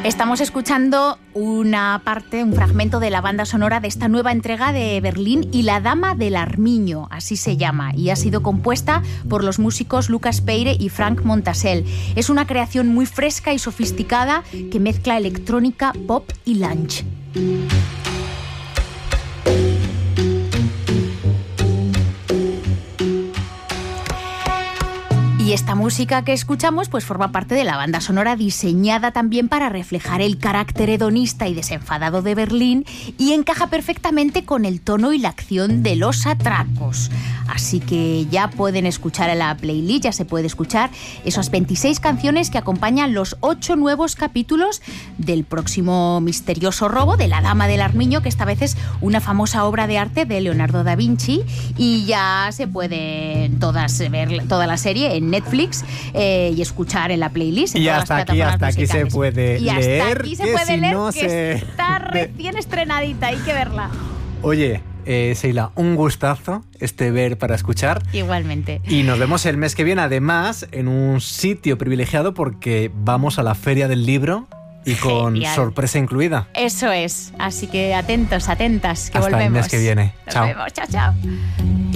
Estamos escuchando una parte, un fragmento de la banda sonora de esta nueva entrega de Berlín y La Dama del Armiño, así se llama, y ha sido compuesta por los músicos Lucas Peire y Frank Montasel. Es una creación muy fresca y sofisticada que mezcla electrónica, pop y lounge. Y esta música que escuchamos pues forma parte de la banda sonora diseñada también para reflejar el carácter hedonista y desenfadado de Berlín y encaja perfectamente con el tono y la acción de los atracos. Así que ya pueden escuchar en la playlist, ya se puede escuchar esas 26 canciones que acompañan los 8 nuevos capítulos del próximo misterioso robo de La Dama del Armiño, que esta vez es una famosa obra de arte de Leonardo da Vinci, y ya se puede ver toda la serie en Netflix y escuchar en la playlist. En y todas hasta las aquí plataformas se puede y leer. hasta aquí se puede si leer, no que está recién estrenadita, hay que verla. Oye, Seila, un gustazo ver para escuchar. Igualmente. Y nos vemos el mes que viene, además, en un sitio privilegiado porque vamos a la Feria del Libro y con Genial. sorpresa incluida. Eso es. Así que atentos, atentas, que Hasta volvemos. el mes que viene. Nos Chao. vemos. Chao, chao.